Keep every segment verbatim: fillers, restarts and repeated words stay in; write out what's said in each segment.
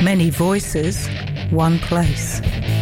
Many voices, one place.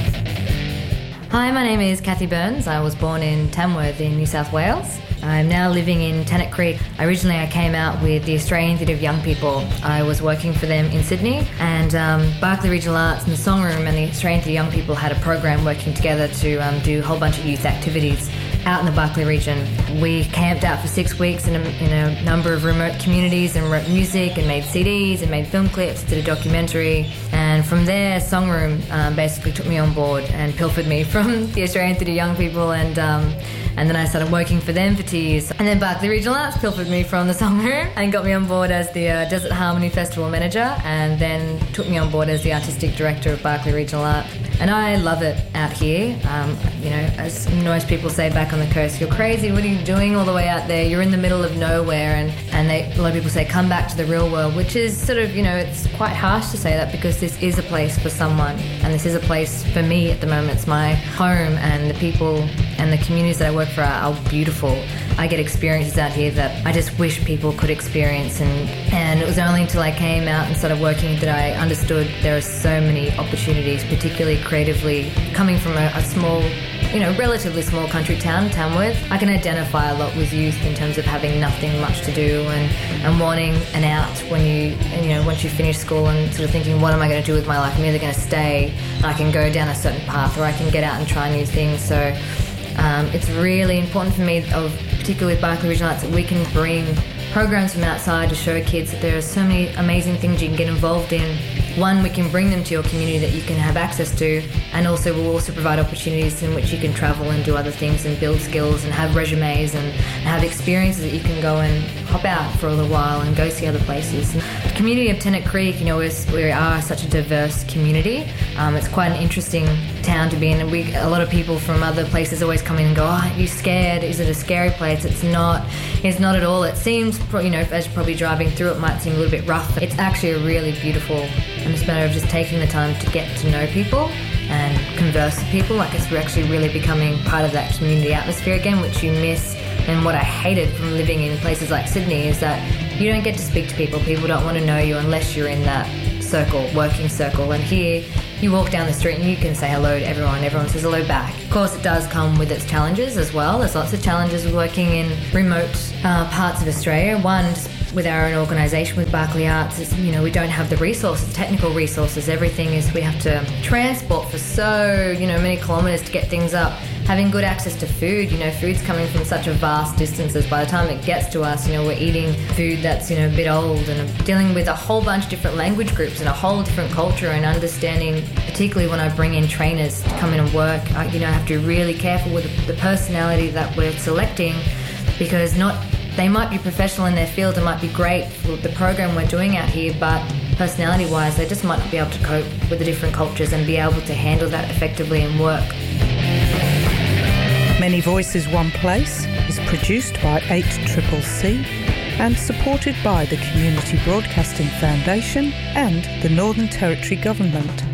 Hi, my name is Kathy Burns. I was born in Tamworth in New South Wales. I'm now living in Tennant Creek. Originally, I came out with the Australian Theatre of Young People. I was working for them in Sydney, and um, Barkly Regional Arts and the Song Room and the Australian Theatre of Young People had a program working together to um, do a whole bunch of youth activities out in the Barkly region. We camped out for six weeks in a, in a number of remote communities and wrote music and made C Ds and made film clips, did a documentary, and from there Song Room um, basically took me on board and pilfered me from the Australian Theatre of Young People, and um, and then I started working for them for two years. And then Barkly Regional Arts pilfered me from the Song Room and got me on board as the uh, Desert Harmony Festival manager, and then took me on board as the artistic director of Barkly Regional Arts. And I love it out here. Um, you know, as most people say back on the coast, you're crazy, what are you doing all the way out there? You're in the middle of nowhere. And, and they, a lot of people say, come back to the real world, which is sort of, you know, it's quite harsh to say that, because this is a place for someone. And this is a place for me at the moment. It's my home, and the people and the communities that I work for are, are beautiful. I get experiences out here that I just wish people could experience, and, and it was only until I came out and started working that I understood there are so many opportunities, particularly creatively, coming from a, a small, you know, relatively small country town, Tamworth. I can identify a lot with youth in terms of having nothing much to do and, and wanting an out when you, and, you know, once you finish school and sort of thinking, what am I going to do with my life? I'm either going to stay and I can go down a certain path, or I can get out and try new things. So um, it's really important for me, of particularly with Barkly Regional Arts, that we can bring programs from outside to show kids that there are so many amazing things you can get involved in. One, we can bring them to your community that you can have access to, and also we'll also provide opportunities in which you can travel and do other things and build skills and have resumes and have experiences that you can go and hop out for a little while and go see other places. The community of Tennant Creek, you know, we're, we are such a diverse community. Um, it's quite an interesting town to be in. We, a lot of people from other places always come in and go, oh, are you scared? Is it a scary place? It's not. It's not at all. It seems, you know, as you're probably driving through, it might seem a little bit rough. It's actually a really beautiful, and it's a matter of just taking the time to get to know people and converse with people. Like, it's actually really becoming part of that community atmosphere again, which you miss. And what I hated from living in places like Sydney is that you don't get to speak to people. People don't want to know you unless you're in that circle, working circle. And here, you walk down the street and you can say hello to everyone. Everyone says hello back. Of course, it does come with its challenges as well. There's lots of challenges with working in remote uh, parts of Australia. One, just with our own organisation, with Barkly Arts, is, you know, we don't have the resources, technical resources. Everything is, we have to transport for so, you know, many kilometres to get things up. Having good access to food, you know, food's coming from such a vast distances. By the time it gets to us, you know, we're eating food that's, you know, a bit old, and dealing with a whole bunch of different language groups and a whole different culture, and understanding, particularly when I bring in trainers to come in and work, I, you know, I have to be really careful with the personality that we're selecting, because not they might be professional in their field and might be great for the program we're doing out here, but personality-wise, they just might not be able to cope with the different cultures and be able to handle that effectively and work. Many Voices, One Place is produced by eight C C C and supported by the Community Broadcasting Foundation and the Northern Territory Government.